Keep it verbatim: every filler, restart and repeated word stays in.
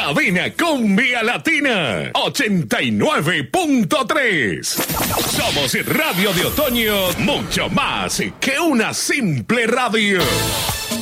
Cabina Cumbia Latina ochenta y nueve punto tres. Somos Radio de Otoño, mucho más que una simple radio.